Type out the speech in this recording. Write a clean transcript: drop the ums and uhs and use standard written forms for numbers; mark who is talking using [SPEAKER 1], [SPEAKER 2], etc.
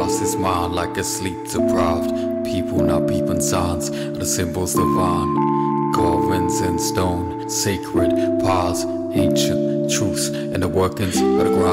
[SPEAKER 1] lost his mind like a sleep deprived. People not peeping signs of the symbols divine. Carvings in stone, sacred paths, ancient truths, and the workings of the ground.